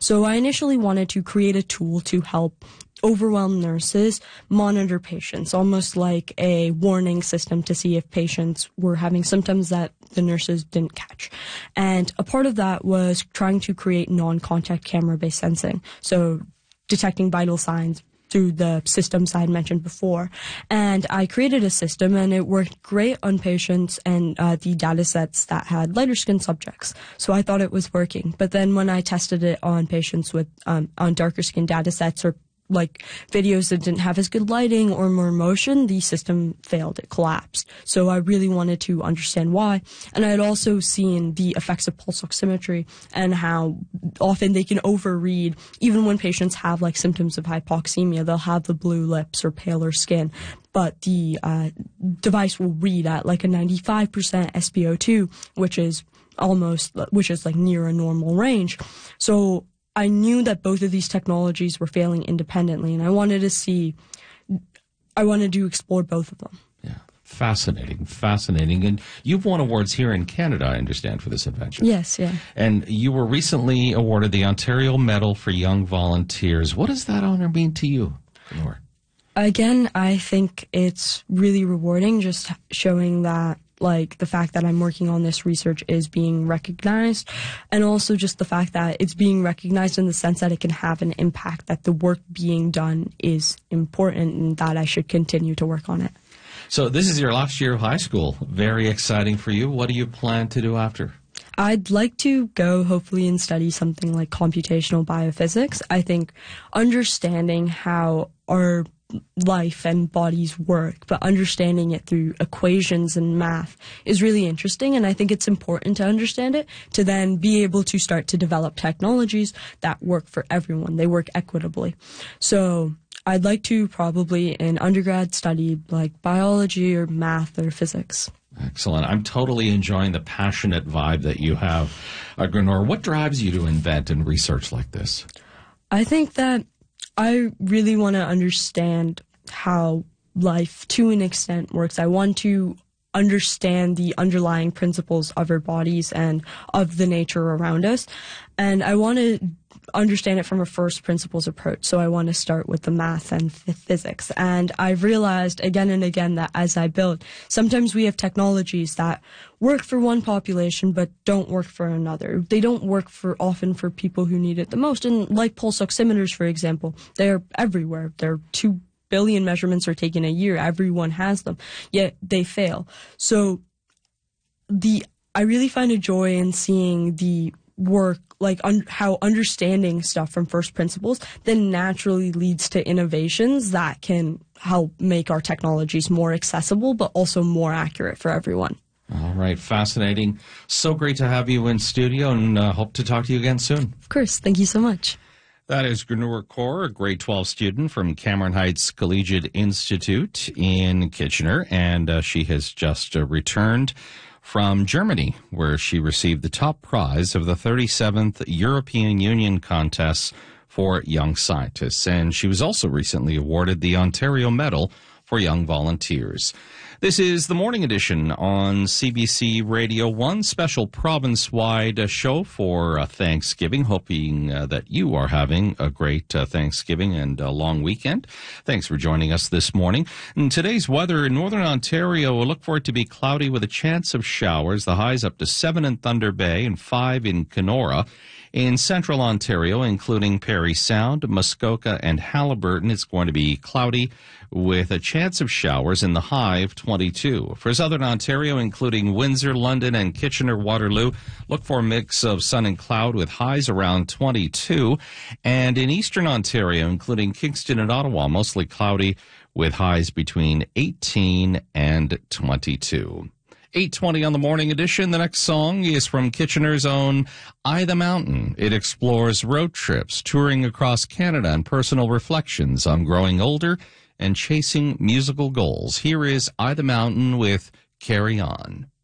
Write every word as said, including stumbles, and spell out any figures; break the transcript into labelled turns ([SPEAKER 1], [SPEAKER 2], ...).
[SPEAKER 1] So I initially wanted to create a tool to help overwhelmed nurses monitor patients, almost like a warning system to see if patients were having symptoms that the nurses didn't catch. And a part of that was trying to create non-contact camera-based sensing, so detecting vital signs through the systems I had mentioned before. And I created a system, and it worked great on patients and uh, the data sets that had lighter skin subjects. So I thought it was working. But then when I tested it on patients with um, on darker skin data sets, or like videos that didn't have as good lighting or more motion, the system failed. It collapsed. So I really wanted to understand why. And I had also seen the effects of pulse oximetry and how often they can overread. Even when patients have like symptoms of hypoxemia, they'll have the blue lips or paler skin, but the uh, device will read at like a ninety-five percent S p O two, which is almost, which is like near a normal range. So I knew that both of these technologies were failing independently, and I wanted to see, I wanted to explore both of them.
[SPEAKER 2] Yeah, fascinating, fascinating. And you've won awards here in Canada, I understand, for this invention.
[SPEAKER 1] Yes, yeah.
[SPEAKER 2] And you were recently awarded the Ontario Medal for Young Volunteers. What does that honor mean to you, Nor?
[SPEAKER 1] Again, I think it's really rewarding, just showing that like the fact that I'm working on this research is being recognized, and also just the fact that it's being recognized in the sense that it can have an impact, that the work being done is important and that I should continue to work on it.
[SPEAKER 2] So this is your last year of high school. Very exciting for you. What do you plan to do after?
[SPEAKER 1] I'd like to go hopefully and study something like computational biophysics. I think understanding how our life and bodies work, but understanding it through equations and math is really interesting, and I think it's important to understand it to then be able to start to develop technologies that work for everyone. They work equitably. So I'd like to probably in undergrad study like biology or math or physics.
[SPEAKER 2] Excellent. I'm totally enjoying the passionate vibe that you have. Uh, Granor, what drives you to invent and research like this?
[SPEAKER 1] I think that I really want to understand how life, to an extent, works. I want to understand the underlying principles of our bodies and of the nature around us. And I want to understand it from a first principles approach. So I want to start with the math and f- physics. And I've realized again and again that as I build, sometimes we have technologies that work for one population but don't work for another. They don't work for often for people who need it the most. And like pulse oximeters, for example, they're everywhere. They're two billion measurements are taken a year. Everyone has them, yet they fail. So the I really find a joy in seeing the work, like un- how understanding stuff from first principles then naturally leads to innovations that can help make our technologies more accessible, but also more accurate for everyone.
[SPEAKER 2] All right, fascinating. So great to have you in studio, and uh, hope to talk to you again soon.
[SPEAKER 1] Of course. Thank you so much.
[SPEAKER 2] That is Granor Kaur, a grade twelve student from Cameron Heights Collegiate Institute in Kitchener, and uh, she has just uh, returned from Germany, where she received the top prize of the thirty-seventh European Union Contests for Young Scientists. And she was also recently awarded the Ontario Medal for Young Volunteers. This is the Morning Edition on C B C Radio one, special province-wide show for uh, Thanksgiving, hoping uh, that you are having a great uh, Thanksgiving and a long weekend. Thanks for joining us this morning. And today's weather in Northern Ontario, we'll look for it to be cloudy with a chance of showers. The highs up to seven in Thunder Bay and five in Kenora. In Central Ontario, including Parry Sound, Muskoka, and Haliburton, it's going to be cloudy with a chance of showers in the high of twenty-two. For Southern Ontario, including Windsor, London, and Kitchener-Waterloo, look for a mix of sun and cloud with highs around twenty-two. And in Eastern Ontario, including Kingston and Ottawa, mostly cloudy with highs between eighteen and twenty-two. eight twenty on the Morning Edition. The next song is from Kitchener's own I the Mountain. It explores road trips, touring across Canada, and personal reflections on growing older and chasing musical goals. Here is I the Mountain with Carry On.